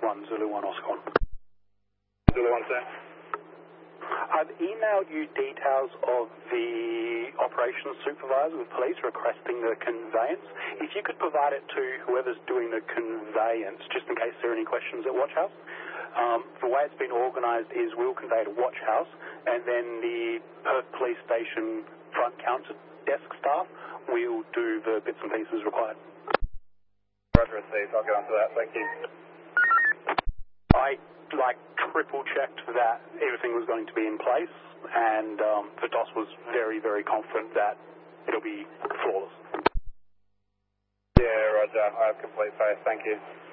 1, Zulu 1 Oscar 1. Zulu 1, sir. I've emailed you details of the operations supervisor with police requesting the conveyance. If you could provide it to whoever's doing the conveyance, just in case there are any questions at Watch House. The way it's been organised is we'll convey to Watch House, and then the Perth Police Station front counter desk staff will do the bits and pieces required. Roger, received. I'll get onto that. Thank you. I triple checked that everything was going to be in place, and the DOS was very, very confident that it'll be flawless. Yeah, Roger. I have complete faith. Thank you.